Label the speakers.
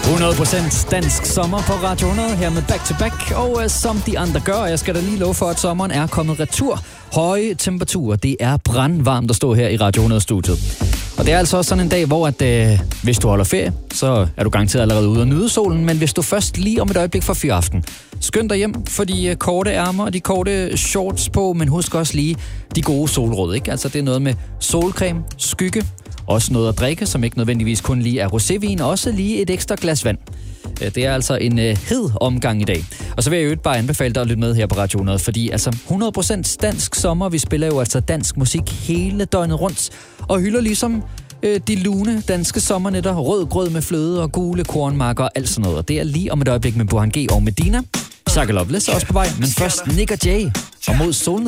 Speaker 1: 100% dansk sommer på Radio 100 her med Back to Back. Og som de andre gør, jeg skal da lige love for, at sommeren er kommet retur. Høje temperaturer, det er brandvarmt at stå her i Radio 100-studiet. Og det er altså også sådan en dag, hvor at, hvis du holder ferie, så er du garanteret allerede ude at nyde solen. Men hvis du først lige om et øjeblik får fyraften, skynd dig hjem for de korte ærmer og de korte shorts på. Men husk også lige de gode solråd, ikke? Altså det er noget med solcreme, skygge, også noget at drikke, som ikke nødvendigvis kun lige er rosévin, også lige et ekstra glas vand. Det er altså en hed omgang i dag. Og så vil jeg jo bare anbefale dig at lytte med her på Radio 100, fordi altså 100% dansk sommer, vi spiller jo altså dansk musik hele døgnet rundt, og hylder ligesom de lune danske sommernætter, rød grød med fløde og gule kornmarker og alt sådan noget. Og det er lige om et øjeblik med Burhan G og Medina. Shaka Loveless er også på vej, men først Nick og Jay og mod solned.